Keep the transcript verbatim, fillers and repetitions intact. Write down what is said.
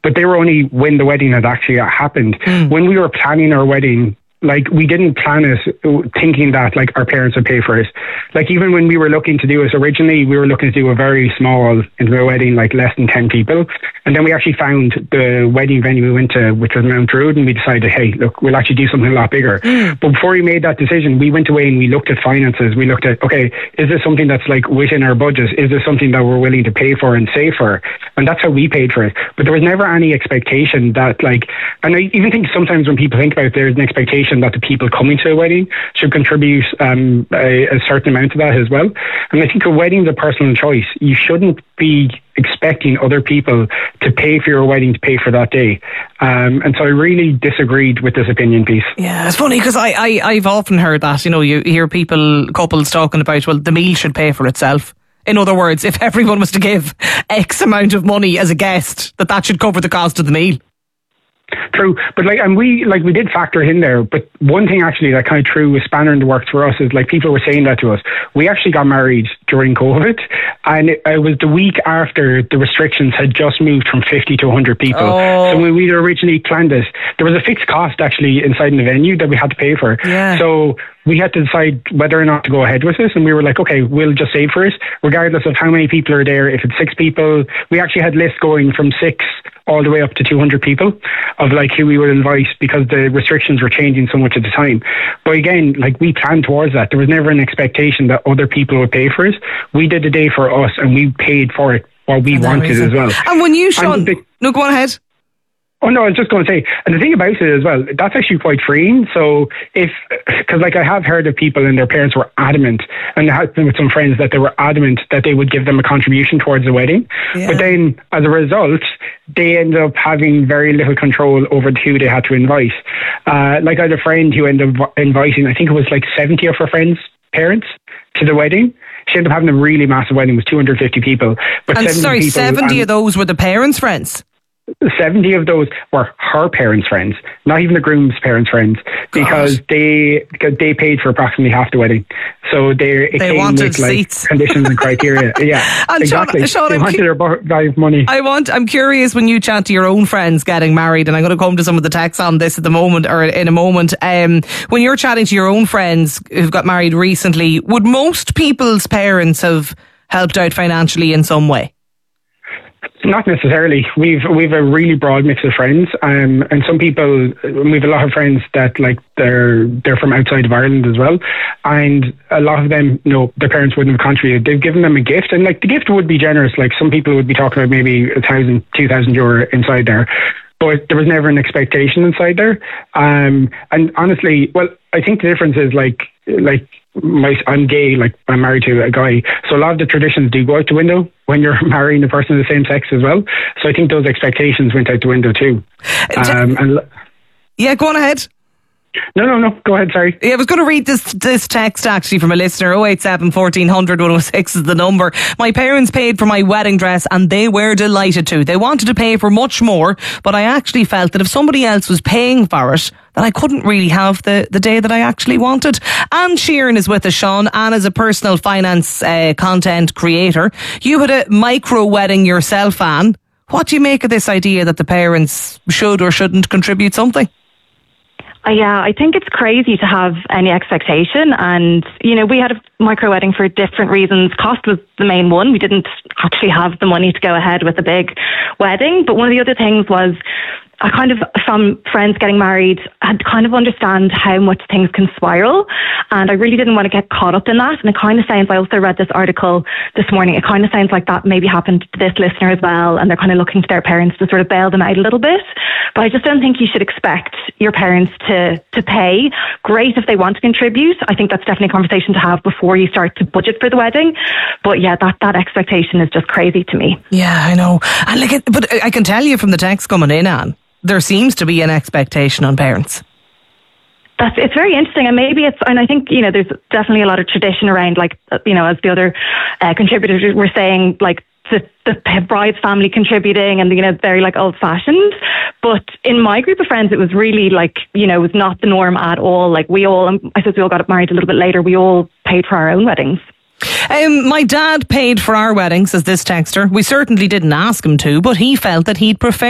but they were only when the wedding had actually happened. Mm. When we were planning our wedding, like, we didn't plan it thinking that, like, our parents would pay for it. Like, even when we were looking to do it originally, we were looking to do a very small intimate wedding, like less than ten people. And then we actually found the wedding venue we went to, which was Mount Druid, and we decided, hey, look, we'll actually do something a lot bigger. Mm. But before we made that decision, we went away and we looked at finances. We looked at, okay, is this something that's, like, within our budget? Is this something that we're willing to pay for and save for? And that's how we paid for it. But there was never any expectation that, like, and I even think sometimes when people think about it, there's an expectation that the people coming to a wedding should contribute um, a, a certain amount of that as well. And I think a wedding is a personal choice. You shouldn't be expecting other people to pay for your wedding to pay for that day. Um, and so I really disagreed with this opinion piece. Yeah, it's funny because I, I, I've often heard that, you know, you hear people, couples talking about, well, the meal should pay for itself. In other words, if everyone was to give X amount of money as a guest, that that should cover the cost of the meal. True, but like, and we like we did factor in there. But one thing actually that kind of threw a spanner in the works for us is, like, people were saying that to us. We actually got married during COVID, and it, it was the week after the restrictions had just moved from fifty to one hundred people. Oh. So when we originally planned this, there was a fixed cost actually inside the venue that we had to pay for. Yeah. So we had to decide whether or not to go ahead with this, and we were like, okay, we'll just save for it, regardless of how many people are there. If it's six people, we actually had lists going from six all the way up to two hundred people of, like, who we would invite, because the restrictions were changing so much at the time. But again, like, we planned towards that. There was never an expectation that other people would pay for it. We did the day for us, and we paid for it what we wanted as well. And when you, Sean, big, no, go on ahead. Oh, no, I was just going to say, and the thing about it as well, that's actually quite freeing. So if, because, like, I have heard of people and their parents were adamant, and I had been with some friends that they were adamant that they would give them a contribution towards the wedding. Yeah. But then as a result, they ended up having very little control over who they had to invite. Uh, like, I had a friend who ended up inviting, I think it was like seventy of her friends' parents to the wedding. She ended up having a really massive wedding. It was two hundred fifty people. But and seventy sorry, people, seventy and of those were the parents' friends? seventy of those were her parents' friends, not even the groom's parents' friends, because God. they because they paid for approximately half the wedding. So they it they came wanted with, like, seats, conditions and criteria. Yeah, and exactly. Sean, Sean, they I'm wanted cu- their value of money. I want. I'm curious when you chat to your own friends getting married, and I'm going to come to some of the texts on this at the moment or in a moment. Um, when you're chatting to your own friends who've got married recently, would most people's parents have helped out financially in some way? Not necessarily. We've we've a really broad mix of friends, um, and some people. We've a lot of friends that, like, they're they're from outside of Ireland as well, and a lot of them, you know, their parents wouldn't have contributed. They've given them a gift, and, like, the gift would be generous. Like, some people would be talking about maybe a thousand, two thousand euro inside there, but there was never an expectation inside there. Um, and honestly, well, I think the difference is, like like. My, I'm gay, like, I'm married to a guy, so a lot of the traditions do go out the window when you're marrying a person of the same sex as well. So I think those expectations went out the window too. Um, and yeah, go on ahead. No, no, no. Go ahead, sorry. Yeah, I was going to read this this text actually from a listener. oh eight seven, fourteen hundred, one oh six is the number. My parents paid for my wedding dress and they were delighted to. They wanted to pay for much more, but I actually felt that if somebody else was paying for it, that I couldn't really have the, the day that I actually wanted. Anne Sheeran is with us, Sean. Anne is a personal finance uh, content creator. You had a micro wedding yourself, Anne. What do you make of this idea that the parents should or shouldn't contribute something? Uh, yeah, I think it's crazy to have any expectation. And, you know, we had a micro wedding for different reasons. Cost was the main one. We didn't actually have the money to go ahead with a big wedding. But one of the other things was I kind of, from friends getting married, had to kind of understand how much things can spiral. And I really didn't want to get caught up in that. And it kind of sounds, I also read this article this morning, it kind of sounds like that maybe happened to this listener as well. And they're kind of looking to their parents to sort of bail them out a little bit. But I just don't think you should expect your parents to, to pay. Great if they want to contribute. I think that's definitely a conversation to have before you start to budget for the wedding. But yeah, that, that expectation is just crazy to me. Yeah, I know. And like, it, but I can tell you from the text coming in, Anne, there seems to be an expectation on parents. That's, it's very interesting, and maybe it's, and I think, you know, there's definitely a lot of tradition around, like, you know, as the other uh, contributors were saying, like, the, the bride's family contributing and, you know, very, like, old fashioned. But in my group of friends, it was really, like, you know, it was not the norm at all. Like, we all, I suppose we all got married a little bit later, we all paid for our own weddings. Um, my dad paid for our wedding, says this texter. We certainly didn't ask him to, but he felt that he'd prefer